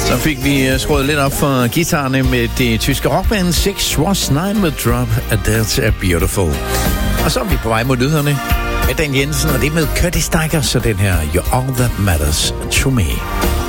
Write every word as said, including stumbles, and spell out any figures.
Så fik vi skruet lidt op for guitarerne med det tyske rockband Six Was Nine med Drop That's a Beautiful. Og så er vi på vej mod nyhederne med Dan Jensen, og det med Curtis Stigers, så den her You're All That Matters To Me.